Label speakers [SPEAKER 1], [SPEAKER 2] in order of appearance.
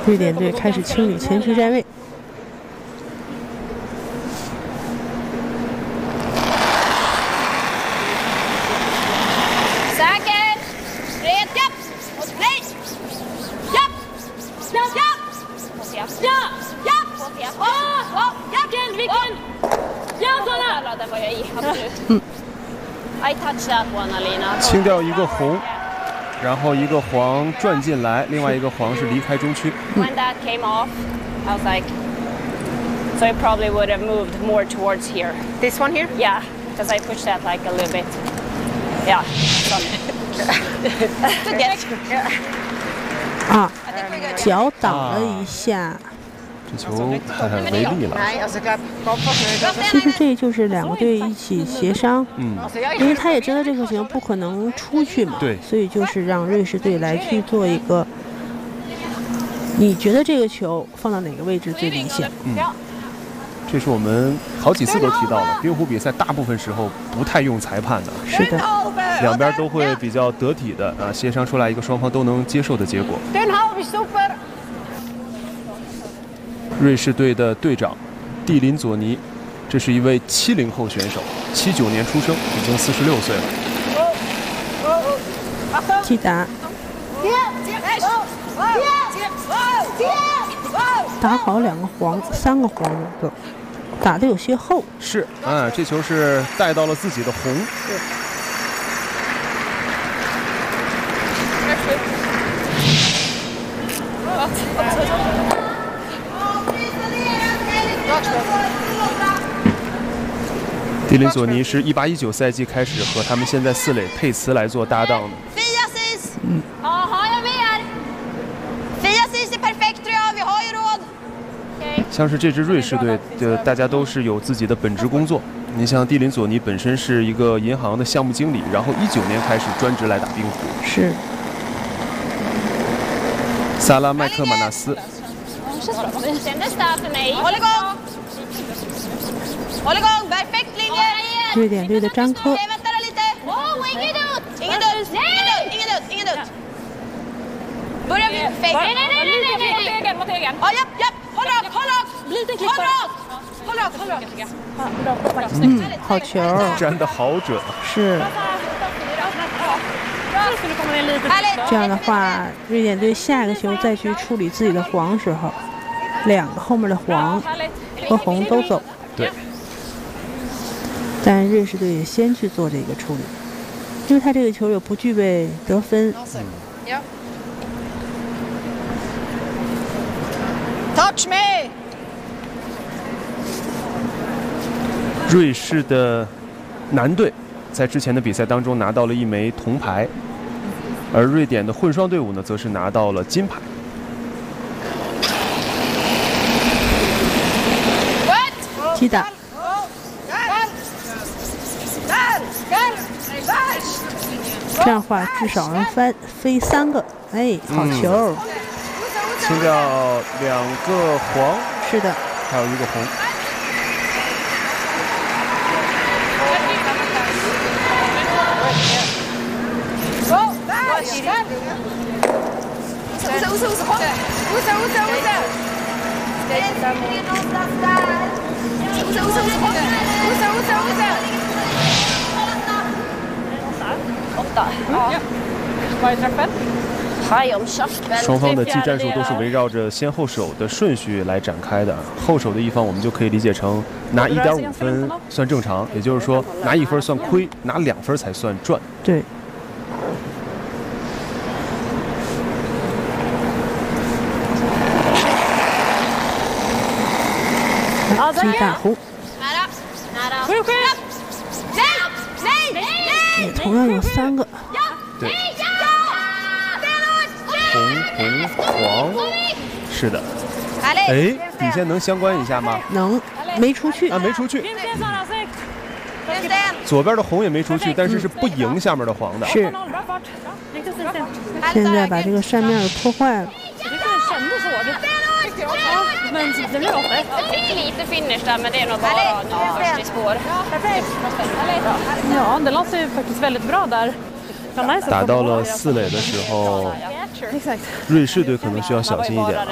[SPEAKER 1] 瑞典队开始清理前区站位。
[SPEAKER 2] 清掉一个红，然后一个黄转进来，另外一个黄是离开中区。
[SPEAKER 3] When that came off, I was like, so it probably would have moved more towards here.
[SPEAKER 4] This one here?
[SPEAKER 3] Yeah, because I pushed that like a little bit. Yeah.
[SPEAKER 4] To get.
[SPEAKER 1] 啊，脚挡了一下。
[SPEAKER 2] 这球违例了。
[SPEAKER 1] 其实这就是两个队一起协商，因为他也知道这个球不可能出去嘛，
[SPEAKER 2] 对，
[SPEAKER 1] 所以就是让瑞士队来去做一个，你觉得这个球放到哪个位置最理想？
[SPEAKER 2] 这是我们好几次都提到了，冰壶比赛大部分时候不太用裁判的，
[SPEAKER 1] 是的，
[SPEAKER 2] 两边都会比较得体的协商出来一个双方都能接受的结果。瑞士队的队长蒂林佐尼，这是一位70后选手，79年出生，已经46岁了。
[SPEAKER 1] 击打，打好2个黄，3个黄的，打得有些厚。
[SPEAKER 2] 是，这球是带到了自己的红。蒂林佐尼是18-19赛季开始和他们现在4垒佩茨来做搭档的。像是这支瑞士队大家都是有自己的本职工作。你像蒂林佐尼本身是一个银行的项目经理，然后19年开始专职来打冰壶。
[SPEAKER 1] 是。
[SPEAKER 2] 萨拉麦克马纳斯。
[SPEAKER 1] 瑞典队的詹科。好球，
[SPEAKER 2] 粘得好准。
[SPEAKER 1] 是。这样的话，瑞典队下个球再去处理自己的黄时候，2个后面的黄和红都走。
[SPEAKER 2] 对。
[SPEAKER 1] 但瑞士队也先去做这个处理，因为他这个球也不具备得分。
[SPEAKER 4] Touch me！
[SPEAKER 2] 瑞士的男队在之前的比赛当中拿到了1枚铜牌，而瑞典的混双队伍呢，则是拿到了金牌。
[SPEAKER 1] 击打。这样的话至少能飞3个，好球！
[SPEAKER 2] 清掉2个黄，
[SPEAKER 1] 是的，
[SPEAKER 2] 还有1个红。双方的技战术都是围绕着先后手的顺序来展开的。后手的一方我们就可以理解成拿1.5分算正常，也就是说拿1分算亏，拿2分才算赚。
[SPEAKER 1] 对。击打红。也同样有3个。
[SPEAKER 2] 对。红黄，是的。底线能相关一下吗？
[SPEAKER 1] 能，没出去。
[SPEAKER 2] 没出去。左边的红也没出去，但是不赢下面的黄的。
[SPEAKER 1] 是。现在把这个扇面给破坏了。
[SPEAKER 3] Lite finish där, men det är nog bara först i spår.
[SPEAKER 5] Ja, det låter ju faktiskt väldigt bra där.
[SPEAKER 2] 打到了4垒的时候，瑞士队可能需要小心一点。